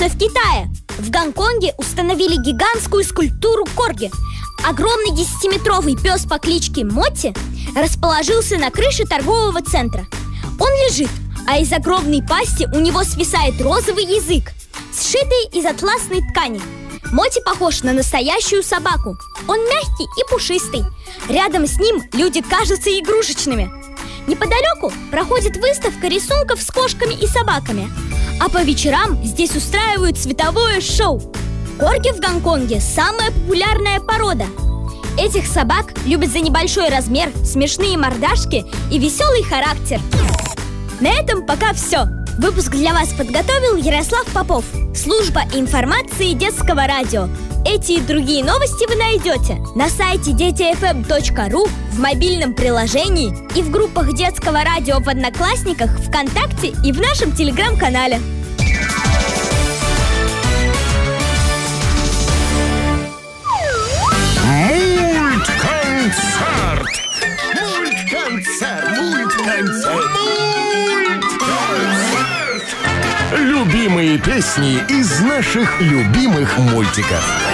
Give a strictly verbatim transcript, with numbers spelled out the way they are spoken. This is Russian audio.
начинаются в Китае. В Гонконге установили гигантскую скульптуру корги. Огромный десятиметровый пес по кличке Мотти расположился на крыше торгового центра. Он лежит, а из огромной пасти у него свисает розовый язык, сшитый из атласной ткани. Мотти похож на настоящую собаку. Он мягкий и пушистый. Рядом с ним люди кажутся игрушечными. Неподалеку проходит выставка рисунков с кошками и собаками. А по вечерам здесь устраивают световое шоу. Корги в Гонконге самая популярная порода. Этих собак любят за небольшой размер, смешные мордашки и веселый характер. На этом пока все. Выпуск для вас подготовил Ярослав Попов, служба информации детского радио. Эти и другие новости вы найдете на сайте дети эф эм точка ру, в мобильном приложении и в группах детского радио в Одноклассниках, ВКонтакте и в нашем телеграм-канале. Мультконцерт! Мультконцерт! Мультконцерт! Мультконцерт! Любимые песни из наших любимых мультиков.